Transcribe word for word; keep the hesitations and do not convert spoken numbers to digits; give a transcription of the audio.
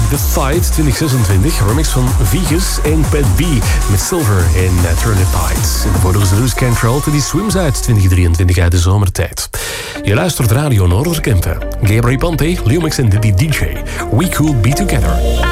The Fight twintig zesentwintig. Remix van Vegas en Pat B met Silver in uh, Turn It Tight. En daarvoor is de Loose Control to die Swims uit twintig drieëntwintig uit de zomertijd. Je luistert Radio Noorderkempen. Gabriel Ponte, Leomix en Diddy D J. We Could Be Together.